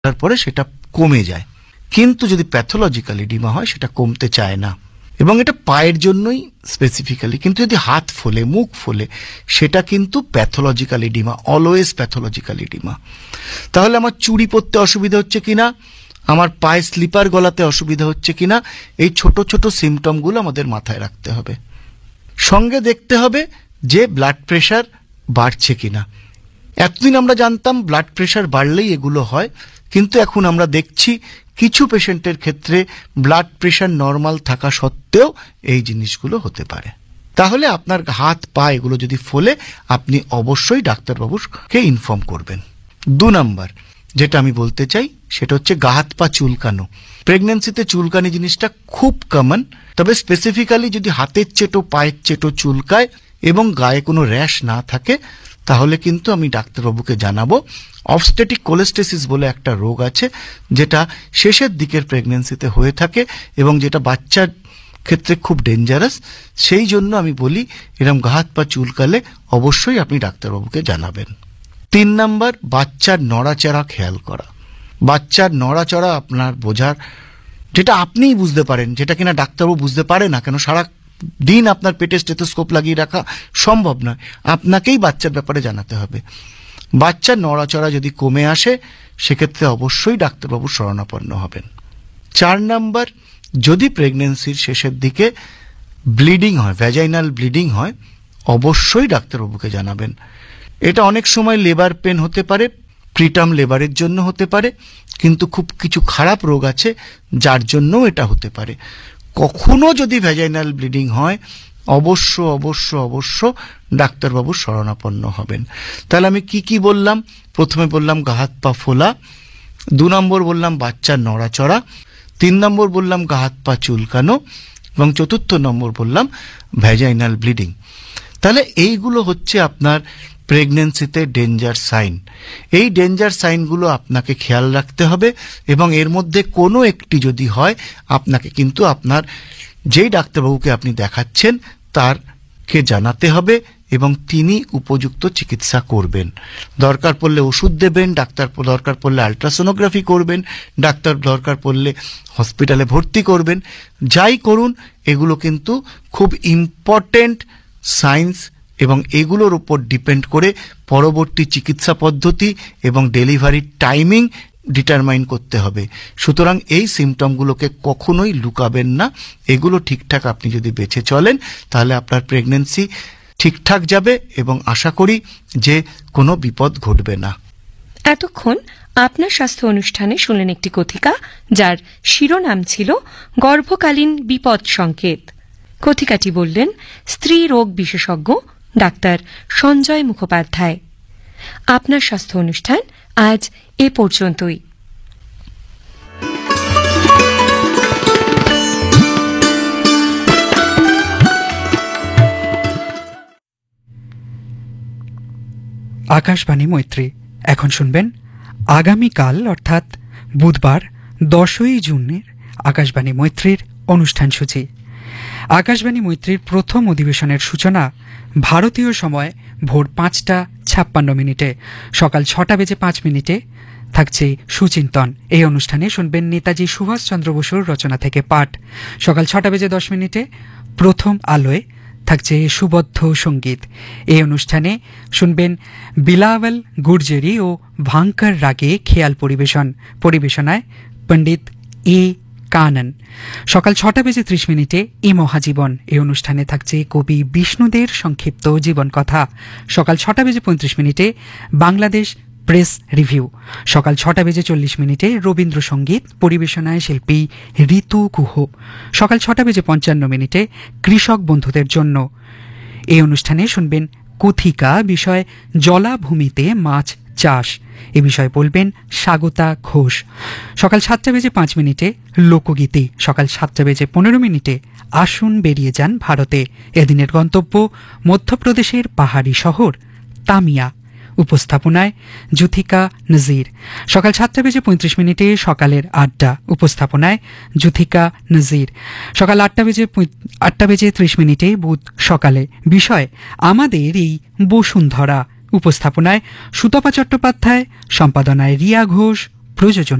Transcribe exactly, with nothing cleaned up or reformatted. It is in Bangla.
তারপরে সেটা কমে যায়। কিন্তু যদি প্যাথোলজিক্যাল ইডিমা হয় সেটা কমতে চায় না, এবং এটা পায়ের জন্যই স্পেসিফিক্যালি। কিন্তু যদি হাত ফোলে, মুখ ফোলে, সেটা কিন্তু pathological edema, always pathological edema. তাহলে আমার চুড়ি পরতে অসুবিধা হচ্ছে কিনা, আমার পায়ে স্লিপার গলাতে অসুবিধা হচ্ছে কিনা, এই ছোট ছোট সিমটমগুলো আমাদের মাথায় রাখতে হবে। সঙ্গে দেখতে হবে যে ব্লাড প্রেশার বাড়ছে কিনা। এতদিন আমরা জানতাম ব্লাড প্রেশার বাড়লেই এগুলো হয়, কিন্তু এখন আমরা দেখছি কিছু পেশেন্টের ক্ষেত্রে ব্লাড প্রেশার নর্মাল থাকা সত্ত্বেও এই জিনিসগুলো হতে পারে। তাহলে আপনার হাত পা এগুলো যদি ফোলে, আপনি অবশ্যই ডাক্তারবাবুকে ইনফর্ম করবেন। দু নম্বর যেটা আমি বলতে চাই সেটা হচ্ছে গা হাত পা চুলকানো। প্রেগন্যান্সিতে চুলকানি জিনিসটা খুব কমন, তবে স্পেসিফিক্যালি যদি হাতের চেটো, পায়ের চেটো চুলকায় এবং গায়ে কোনো র্যাশ না থাকে, তাহলে কিন্তু আমি ডাক্তারবাবুকে জানাবো। অবস্টেটিক কোলেস্টেসিস বলে একটা রোগ আছে, যেটা শেষের দিকের প্রেগন্যান্সিতে হয়ে থাকে এবং যেটা বাচ্চার ক্ষেত্রে খুব ডেঞ্জারাস। সেই জন্য আমি বলি এরকম গা হাত পা চুলকালে অবশ্যই আপনি ডাক্তারবাবুকে জানাবেন। তিন নম্বর, বাচ্চার নড়াচড়া খেয়াল করা। বাচ্চার নড়াচড়া আপনার বোঝার, যেটা আপনিই বুঝতে পারেন, যেটা কিনা ডাক্তারবাবু বুঝতে পারে না, কেন সারা দিন আপনার পেটে স্টেথোস্কোপ লাগিয়ে রাখা সম্ভব নয়, আপনাকেই বাচ্চার ব্যাপারে জানাতে হবে। বাচ্চার নড়াচড়া যদি কমে আসে, সেক্ষেত্রে অবশ্যই ডাক্তারবাবুর শরণাপন্ন হবেন। চার নাম্বার, যদি প্রেগন্যান্সির শেষের দিকে ব্লিডিং হয়, ভ্যাজাইনাল ব্লিডিং হয়, অবশ্যই ডাক্তারবাবুকে জানাবেন। এটা অনেক সময় লেবার পেন হতে পারে, প্রিটার্ম লেবারের জন্য হতে পারে, কিন্তু খুব কিছু খারাপ রোগ আছে যার জন্য এটা হতে পারে। কখনো যদি ভ্যাজাইনাল ব্লিডিং হয়, অবশ্য অবশ্য অবশ্য ডাক্তারবাবুর শরণাপন্ন হবেন। তাহলে আমি কি কি বললাম? প্রথমে বললাম গা হাত পা ফোলা, দু নম্বর বললাম বাচ্চার নড়াচড়া, তিন নম্বর বললাম গা হাত পা চুলকানো, এবং চতুর্থ নম্বর বললাম ভ্যাজাইনাল ব্লিডিং। তাহলে এইগুলো হচ্ছে আপনার প্রেগন্যান্সিতে ডেঞ্জার সাইন। এই ডেঞ্জার সাইনগুলো আপনাকে খেয়াল রাখতে হবে, এবং এর মধ্যে কোনো একটি যদি হয়, আপনাকে কিন্তু আপনার যেই ডাক্তারবাবুকে আপনি দেখাচ্ছেন তারকে জানাতে হবে, এবং তিনি উপযুক্ত চিকিৎসা করবেন। দরকার পড়লে ওষুধ দেবেন, ডাক্তার দরকার পড়লে আলট্রাসোনোগ্রাফি করবেন, ডাক্তার দরকার পড়লে হসপিটালে ভর্তি করবেন। যাই করুন, এগুলো কিন্তু খুব ইম্পর্টেন্ট সাইন্স, এবং এগুলোর উপর ডিপেন্ড করে পরবর্তী চিকিৎসা পদ্ধতি এবং ডেলিভারির টাইমিং ডিটারমাইন করতে হবে। সুতরাং এই সিমটমগুলোকে কখনোই লুকাবেন না। এগুলো ঠিকঠাক আপনি যদি বেঁচে চলেন, তাহলে আপনার প্রেগন্যান্সি ঠিকঠাক যাবে, এবং আশা করি যে কোনো বিপদ ঘটবে না। এতক্ষণ আপনার স্বাস্থ্য অনুষ্ঠানে শুনলেন একটি কথিকা, যার শিরোনাম ছিল গর্ভকালীন বিপদ সংকেত। কথিকাটি বললেন স্ত্রী রোগ বিশেষজ্ঞ ডাক্তার সঞ্জয় মুখোপাধ্যায়। আপনার স্বাস্থ্য অনুষ্ঠান আজ এ পর্যন্তই। আকাশবাণী মৈত্রী। এখন শুনবেন আগামীকাল অর্থাৎ বুধবার দশই জুনের আকাশবাণী মৈত্রীর অনুষ্ঠান সূচি। আকাশবাণী মৈত্রীর প্রথম অধিবেশনের সূচনা ভারতীয় সময় ভোর পাঁচটা ছাপ্পান্ন মিনিটে। সকাল ছটা বেজে পাঁচ মিনিটে থাকছে সুচিন্তন। এই অনুষ্ঠানে শুনবেন নেতাজি সুভাষচন্দ্র বসুর রচনা থেকে পাঠ। সকাল ছটা বেজে দশ মিনিটে প্রথম আলোয় থাকছে সুবদ্ধ সঙ্গীত। এই অনুষ্ঠানে শুনবেন বিলাওয়াল গুর্জেরি ও ভাঙ্কার রাগে খেয়াল পরিবেশন। পরিবেশনায় পণ্ডিত এ কানন। সকাল ছটা বেজে ত্রিশ মিনিটে এ মহাজীবন। এই অনুষ্ঠানে থাকছে কবি বিষ্ণুদের সংক্ষিপ্ত জীবন কথা। সকাল ছটা বেজে পঁয়ত্রিশ মিনিটে বাংলাদেশ প্রেস রিভিউ। সকাল ছটা বেজে চল্লিশ মিনিটে রবীন্দ্রসঙ্গীত, পরিবেশনায় শিল্পী ঋতু গুহ। সকাল ছটা বেজে পঞ্চান্ন মিনিটে কৃষক বন্ধুদের জন্য। এই অনুষ্ঠানে শুনবেন কথিকা, বিষয় জলাভূমিতে মাছ চাষ। এ বিষয়ে বলবেন স্বাগতা ঘোষ। সকাল সাতটা বেজে পাঁচ মিনিটে লোকগীতি। সকাল সাতটা বেজে পনেরো মিনিটে আসুন বেরিয়ে যান ভারতে। এদিনের গন্তব্য মধ্যপ্রদেশের পাহাড়ি শহর তামিয়া। উপস্থাপনায় জুথিকা নজির। সকাল সাতটা বেজে পঁয়ত্রিশ মিনিটে সকালের আড্ডা। উপস্থাপনায় জুথিকা নজির। সকাল আটটা বেজে আটটা বেজে ত্রিশ মিনিটে বুধ সকালে। বিষয় আমাদের এই বসুন্ধরা। উপস্থাপনায় সুতপা চট্টোপাধ্যায়, সম্পাদনায় রিয়া ঘোষ প্রযোজনা